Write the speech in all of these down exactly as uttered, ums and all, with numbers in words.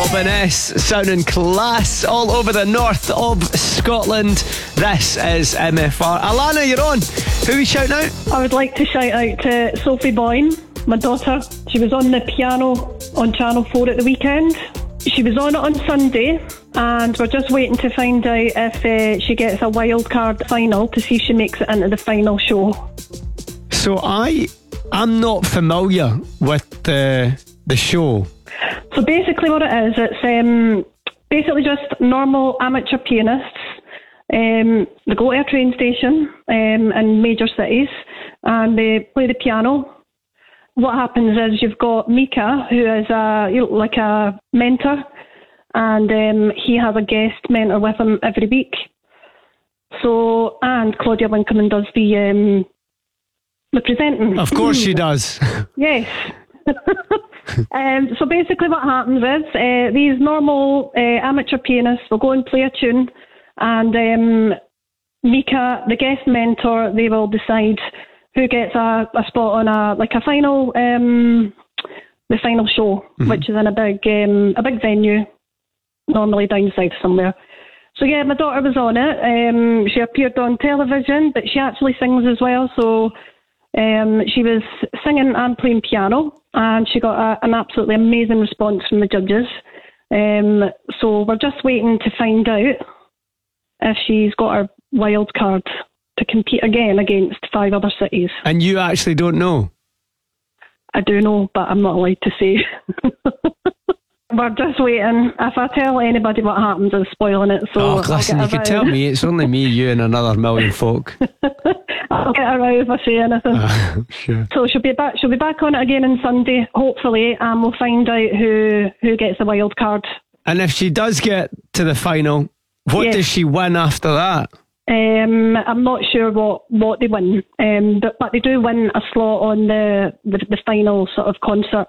Alban S, sounding class all over the north of Scotland. This is M F R. Alana, you're on. Who are we shouting out? I would like to shout out to Sophie Boyne, my daughter. She was on the piano on Channel four at the weekend. She was on it on Sunday, and we're just waiting to find out if uh, she gets a wild card final to see if she makes it into the final show. So I, I'm not familiar with the the show. So basically what it is, it's um, basically just normal amateur pianists. Um, they go to a train station um, in major cities and they play the piano. What happens is you've got Mika, who is a, you know, like a mentor, and um, he has a guest mentor with him every week. So, and Claudia Winkelman does the um, the presenting. Of course she does. Yes. um, so basically what happens is uh, these normal uh, amateur pianists will go and play a tune, and um, Mika, the guest mentor, they will decide who gets a, a spot on a like a final um, the final show, mm-hmm. which is in a big um, a big venue, normally down south somewhere. So yeah, my daughter was on it. Um, she appeared on television, but she actually sings as well. So um, she was singing and playing piano, and she got a, an absolutely amazing response from the judges. Um, so we're just waiting to find out if she's got her wild card to compete again against five other cities. And you actually don't know? I do know, but I'm not allowed to say. We're just waiting. If I tell anybody what happens, I'm spoiling it. So oh, listen, you can tell me. It's only me, you and another million folk. I'll get her out if I say anything. Uh, sure. So she'll be back. She'll be back on it again on Sunday, hopefully, and we'll find out who who gets the wild card. And if she does get to the final, what yes. does she win after that? Um, I'm not sure what, what they win, um, but, but they do win a slot on the, the, the final sort of concert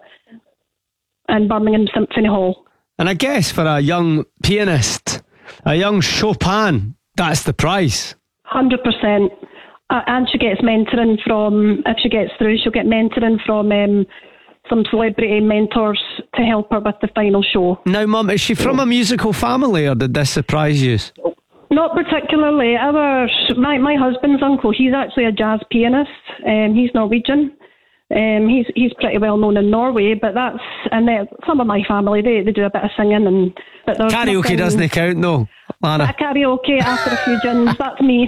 in Birmingham Symphony Hall. And I guess for a young pianist, a young Chopin, that's the prize. one hundred percent. Uh, and she gets mentoring from, if she gets through, she'll get mentoring from um, some celebrity mentors to help her with the final show. Now, Mum, is she from a musical family, or did this surprise you? Not particularly. Our my my husband's uncle, he's actually a jazz pianist. Um, he's Norwegian. Um, he's he's pretty well known in Norway. But that's and then some of my family they, they do a bit of singing and but there's karaoke nothing, doesn't count though, Lana. Karaoke after a few gins, that's me.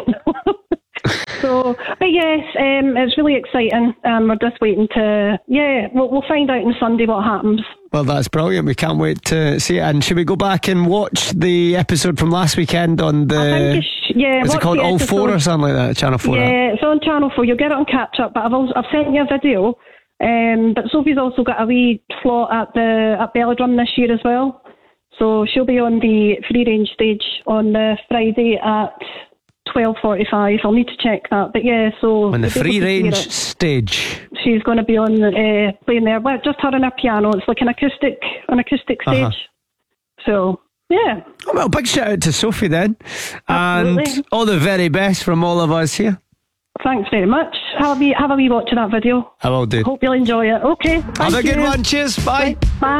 So, but yes, um, it's really exciting. Um, we're just waiting to, yeah, we'll, we'll find out on Sunday what happens. Well, that's brilliant. We can't wait to see it. And should we go back and watch the episode from last weekend on the, I think it's, yeah, is it called All Four or something like that? Channel four? Yeah, it's on Channel four. You'll get it on catch up, but I've also, I've sent you a video. Um, but Sophie's also got a wee slot at the at Belladrum this year as well. So she'll be on the free range stage on the Friday at twelve forty-five. I'll need to check that, but yeah, so on the free range stage she's going to be on uh, playing there. Well, just her and her piano. It's like an acoustic an acoustic stage. Uh-huh. So yeah. Oh, well, big shout out to Sophie then. Absolutely. And all the very best from all of us here. Thanks very much. Have a wee, have a wee watch of that video. I will do. Hope you'll enjoy it. Okay, have a good one. Cheers. Bye. Bye.